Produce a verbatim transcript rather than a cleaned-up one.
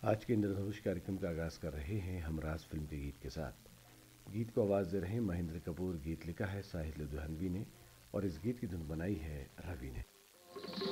आज के इंद्रधनुष कार्यक्रम का आगाज कर रहे हैं हम राज फिल्म के गीत के साथ। गीत को आवाज दे रहे हैं महेंद्र कपूर। गीत लिखा है साहिल दुहनवी ने और इस गीत की धुन बनाई है रवि ने।